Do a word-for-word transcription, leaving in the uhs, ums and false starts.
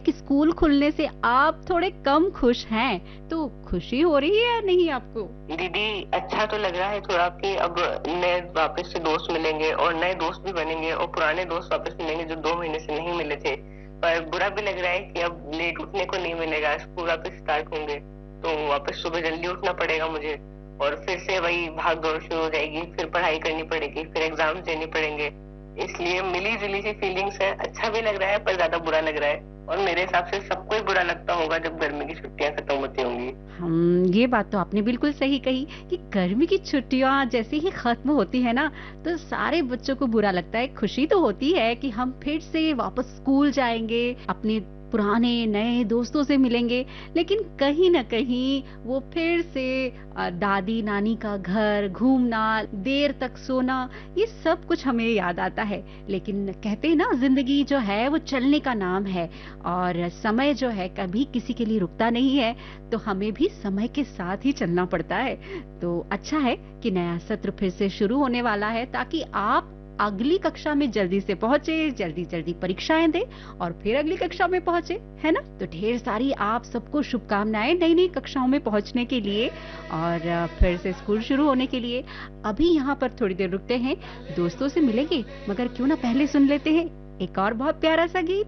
कि स्कूल खुलने से आप थोड़े कम खुश हैं, तो खुशी हो रही है या नहीं आपको? दीदी अच्छा तो लग रहा है थोड़ा कि अब नए वापस से दोस्त मिलेंगे और नए दोस्त भी बनेंगे और पुराने दोस्त वापस मिलेंगे जो दो महीने से नहीं मिले थे। पर बुरा भी लग रहा है कि अब लेट उठने को नहीं मिलेगा, स्कूल वापस स्टार्ट होंगे, तो वापस सुबह जल्दी उठना पड़ेगा मुझे और फिर से वही भाग-दौड़ शुरू हो जाएगी, फिर पढ़ाई करनी पड़ेगी, फिर एग्ज़ाम्स देने पड़ेंगे। इसलिए मिली-जुली सी फीलिंग्स है, अच्छा भी लग रहा है पर ज़्यादा बुरा लग रहा है और मेरे हिसाब से सबको ही बुरा लगता होगा जब गर्मी की छुट्टियाँ खत्म होती होंगी। हम ये बात तो आपने बिल्कुल सही कही कि गर्मी की छुट्टियां जैसे ही खत्म होती है ना, तो सारे बच्चों को बुरा लगता है। खुशी तो होती है कि हम फिर से वापस स्कूल जाएंगे, अपने पुराने नए दोस्तों से मिलेंगे, लेकिन कहीं ना कहीं वो फिर से अ, दादी नानी का घर घूमना, देर तक सोना, ये सब कुछ हमें याद आता है। लेकिन कहते हैं ना, जिंदगी जो है वो चलने का नाम है और समय जो है कभी किसी के लिए रुकता नहीं है, तो हमें भी समय के साथ ही चलना पड़ता है। तो अच्छा है कि नया सत्र फिर से शुरू होने वाला है, ताकि आप अगली कक्षा में जल्दी से पहुंचे, जल्दी जल्दी परीक्षाएं दें और फिर अगली कक्षा में पहुंचे, है ना? तो ढेर सारी आप सबको शुभकामनाएं नई नई कक्षाओं में पहुंचने के लिए और अ, फिर से स्कूल शुरू होने के लिए। अभी यहाँ पर थोड़ी देर रुकते हैं, दोस्तों से मिलेंगे, मगर क्यों ना पहले सुन लेते हैं एक और बहुत प्यारा सा गीत।